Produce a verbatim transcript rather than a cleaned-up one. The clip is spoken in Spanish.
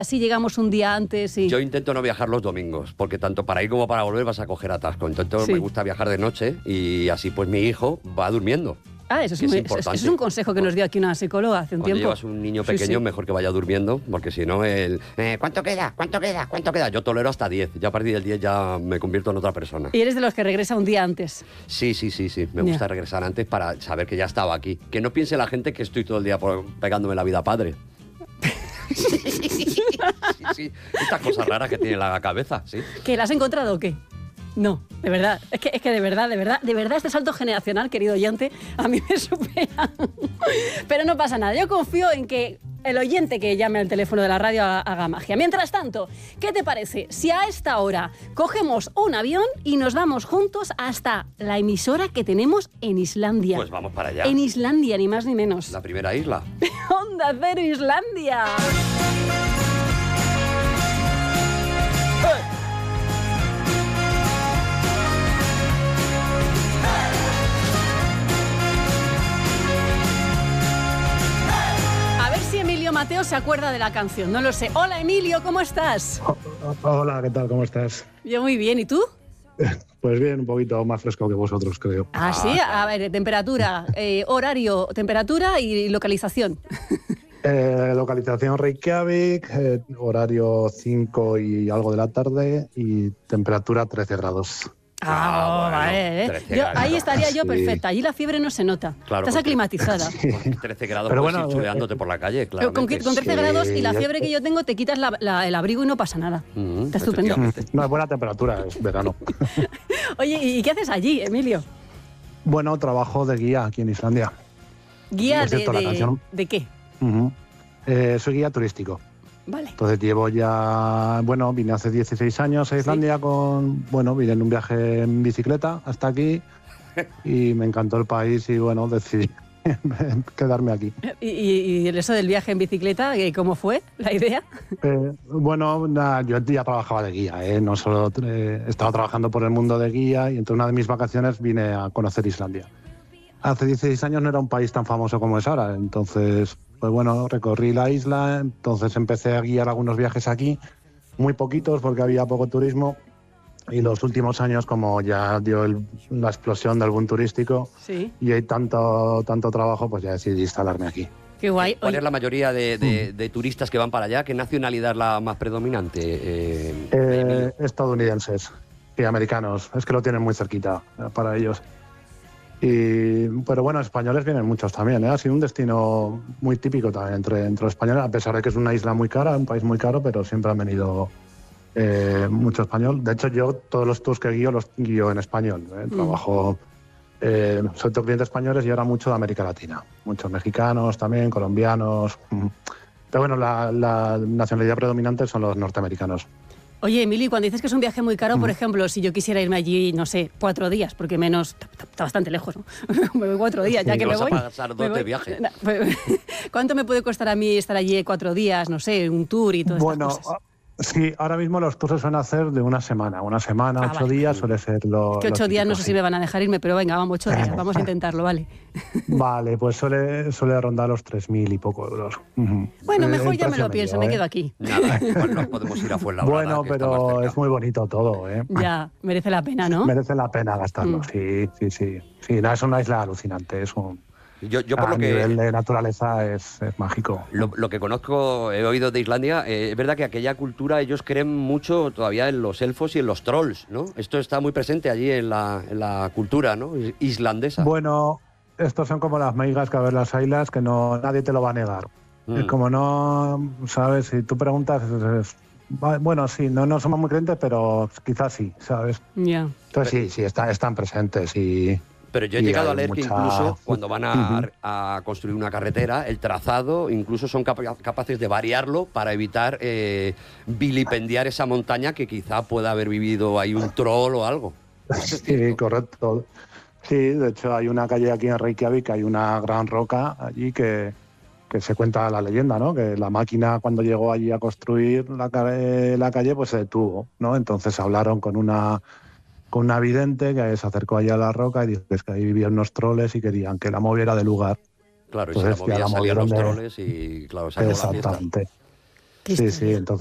así llegamos un día antes y... Yo intento no viajar los domingos, porque tanto para ir como para volver vas a coger atasco. Entonces Sí. me gusta viajar de noche y así pues mi hijo va durmiendo. Ah, eso es, que es muy- importante. eso es un consejo que nos dio aquí una psicóloga hace un Cuando tiempo. llevas un niño Sí, pequeño, sí. mejor que vaya durmiendo, porque si no, el eh, ¿cuánto queda? ¿Cuánto queda? ¿Cuánto queda? Yo tolero hasta diez. Ya a partir del diez ya me convierto en otra persona. Y eres de los que regresa un día antes. Sí, sí, sí, sí. Me Ya. gusta regresar antes para saber que ya estaba aquí. Que no piense la gente que estoy todo el día por- pegándome la vida padre. sí, sí. Estas cosas raras que tiene la cabeza, sí. ¿Que la has encontrado o qué? No, de verdad. Es que, es que de verdad, de verdad, de verdad este salto generacional, querido oyente, a mí me supera. Pero no pasa nada. Yo confío en que el oyente que llame al teléfono de la radio haga, haga magia. Mientras tanto, ¿qué te parece si a esta hora cogemos un avión y nos vamos juntos hasta la emisora que tenemos en Islandia? Pues vamos para allá. En Islandia, ni más ni menos. La primera isla. ¡Onda Cero Islandia! A ver si Emilio Mateo se acuerda de la canción, no lo sé. Hola Emilio, ¿cómo estás? Hola, ¿qué tal? ¿Cómo estás? Yo muy bien, ¿y tú? Pues bien, un poquito más fresco que vosotros, creo. Ah, sí, a ver, temperatura, eh, horario, temperatura y localización. Eh, localización Reykjavik, eh, horario cinco y algo de la tarde y temperatura trece grados. Ah, bueno, vale, ¿eh? trece Yo- grados. ahí estaría yo Sí. perfecta, allí la fiebre no se nota. Claro, Estás porque- aclimatizada. trece grados, Pero puedes bueno, ir chuleándote por la calle, claro. Con, con trece Sí, grados y la ya- fiebre que yo tengo, te quitas la- la- el abrigo y no pasa nada. Mm, Está estupendo. efectivamente. No, es buena temperatura, es verano. Oye, ¿y qué haces allí, Emilio? Bueno, trabajo de guía aquí en Islandia. ¿Guía Por de, cierto, la de- canción- de qué? Ujú. Eh, soy guía turístico. Vale. Entonces llevo ya, bueno, vine hace dieciséis años a Islandia con, bueno, vine en un viaje en bicicleta hasta aquí y me encantó el país y bueno, decidí quedarme aquí. ¿Y, y- y eso del viaje en bicicleta, eh, cómo fue la idea? Eh, bueno, nada, yo ya trabajaba de guía, ¿eh? No solo eh, estaba trabajando por el mundo de guía y entre una de mis vacaciones vine a conocer Islandia. Hace dieciséis años no era un país tan famoso como es ahora, entonces, pues bueno, recorrí la isla, entonces empecé a guiar algunos viajes aquí, muy poquitos porque había poco turismo y los últimos años como ya dio el- la explosión del boom turístico Sí. y hay tanto, tanto trabajo, pues ya decidí instalarme aquí. Qué guay. ¿Cuál Oye, es la mayoría de, Mm. de- de turistas que van para allá? ¿Qué nacionalidad es la más predominante? eh, Eh, Emilio? estadounidenses y americanos, es que lo tienen muy cerquita eh, para ellos. Y, pero bueno, españoles vienen muchos también, ¿eh? Ha sido un destino muy típico también entre, entre los españoles, a pesar de que es una isla muy cara, un país muy caro, pero siempre han venido eh, mucho español. De hecho, yo todos los tours que guío los guío en español. ¿eh? Trabajo, eh, soy todo clientes españoles y ahora mucho de América Latina. Muchos mexicanos también, colombianos. mm. Pero bueno, la, la nacionalidad predominante son los norteamericanos. oye, Emilio, y cuando dices que es un viaje muy caro, por Mm. ejemplo, si yo quisiera irme allí, no sé, cuatro días, porque menos, está bastante lejos, ¿no? Me voy cuatro días, ya Sí, que me vas a voy. pasar dos me de voy- viaje. Na- pues, ¿Cuánto me puede costar a mí estar allí cuatro días, no sé, un tour y todas Bueno, estas cosas? ah, sí, ahora mismo los tours se suelen hacer de una semana. Una semana, Ah, ocho vale. días suele ser lo. Que lo ocho días no típico, sé sí. si me van a dejar irme, pero venga, vamos, ocho días, vamos a intentarlo, ¿vale? Vale, pues suele, suele rondar los tres mil y poco euros. Ujú. Bueno, Eh, mejor el ya me precio lo pienso, medio, me ¿eh? quedo aquí. Nada, igual nos podemos ir a Fuenlabrada, Bueno, que está más pero cerca. es muy bonito todo, ¿eh? Ya, merece la pena, ¿no? Merece la pena gastarlo, Mm. sí, sí, sí. Sí, no, es una isla alucinante, es un, Yo, yo por a lo que... nivel de naturaleza es, es mágico. Lo, lo que conozco, he oído de Islandia, eh, es verdad que aquella cultura ellos creen mucho todavía en los elfos y en los trolls, ¿no? Esto está muy presente allí en la, en la cultura, ¿no? Is- Islandesa. Bueno, estos son como las meigas que a ver las islas que no nadie te lo va a negar. Mm. Es como no, ¿sabes? Si tú preguntas, es- es- va- bueno, sí, no, no somos muy creyentes, pero quizás sí, ¿sabes? Ya. Entonces sí, sí, está- están presentes y... Pero yo he y llegado a hay leer que mucha- incluso cuando van a, Ujú. a construir una carretera, el trazado, incluso son capa- capaces de variarlo para evitar eh, vilipendiar esa montaña que quizá pueda haber vivido ahí un troll o algo. ¿Eso es Sí, cierto? correcto. Sí, de hecho hay una calle aquí en Reykjavik, hay una gran roca allí que, que se cuenta la leyenda, ¿no? Que la máquina cuando llegó allí a construir la, ca- eh, la calle pues se detuvo, ¿no? Entonces hablaron con una con una vidente que se acercó allí a la roca y dijo que es que ahí vivían unos troles y querían que la moviera de lugar. Claro, y si la Entonces, ya movía la salían los movieron de- troles y claro, salió la fiesta. Exactamente. Qué Sí, sí, historia. entonces